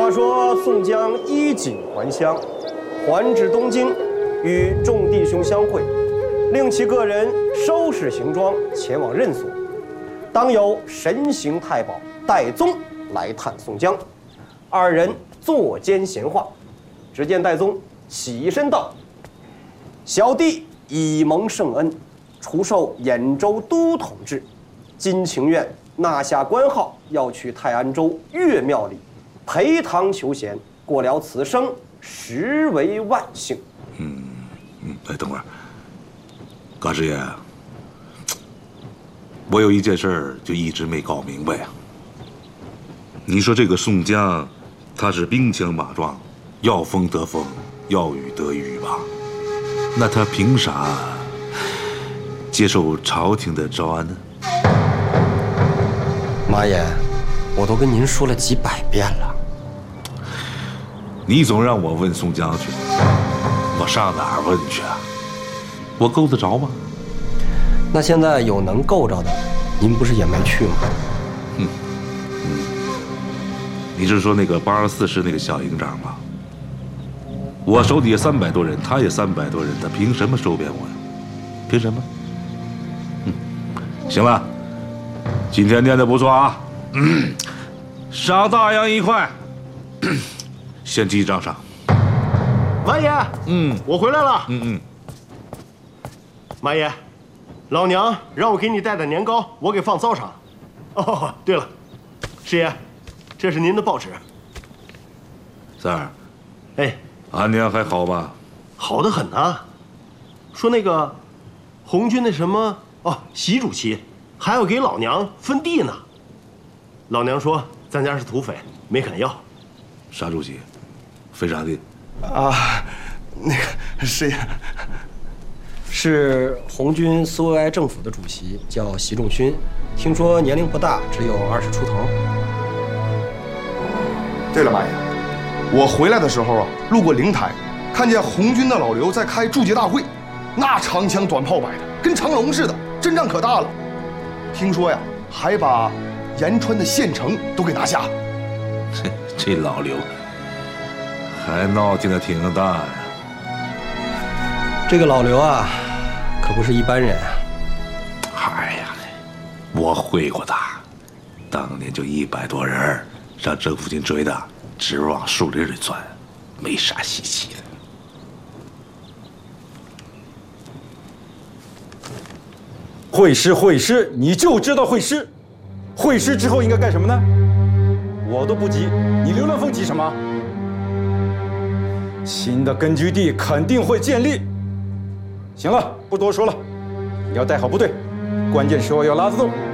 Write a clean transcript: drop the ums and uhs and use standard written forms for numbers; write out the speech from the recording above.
话说，宋江衣锦还乡，还至东京，与众弟兄相会，令其个人收拾行装，前往任所。当有神行太保戴宗来探宋江，二人坐间闲话。只见戴宗起身道：“小弟以蒙圣恩，除授兖州都统制，今情愿纳下官号，要去泰安州岳庙里陪堂求贤，过了此生，实为万幸。” 哎，等会儿，嘎师爷，我有一件事儿就一直没搞明白啊。你说这个宋江，他是兵强马壮，要风得风，要雨得雨吧？那他凭啥接受朝廷的招安呢？ 马爷，我都跟您说了几百遍了。 你总让我问宋江去，我上哪儿问去啊？我够得着吗？ 那现在有能够着的，您不是也没去吗？ 你是说那个84师那个小营长吗？我手底下300多人，他也300多人，他凭什么收编我呀？凭什么？行了，今天练得不错啊，赏大洋1块，先记账上。 马爷，我回来了。马爷，老娘让我给你带点年糕，我给放灶上。哦，对了，师爷，这是您的报纸。 三儿， 哎， 俺娘还好吧？ 好得很呐。说那个红军那什么习主席还要给老娘分地呢。老娘说咱家是土匪，没肯要。 啥主席？分啥地？ 啊，那个师爷， 是红军苏维埃政府的主席，叫习仲勋，听说年龄不大，只有20出头。 对了，马爷，我回来的时候啊，路过灵台，看见红军的老刘在开祝捷大会，那长枪短炮摆的跟长龙似的，阵仗可大了。听说呀，还把延川的县城都给拿下了。 这老刘还闹劲的挺大呀。 这个老刘啊，可不是一般人啊。 哎呀，我会过他，当年就100多人，让政府军追的直往树林里钻，没啥稀奇的。 会师，你就知道会师。会师之后应该干什么呢？我都不急，你刘銮凤急什么？新的根据地肯定会建立。行了，不多说了，你要带好部队，关键时候要拉得动。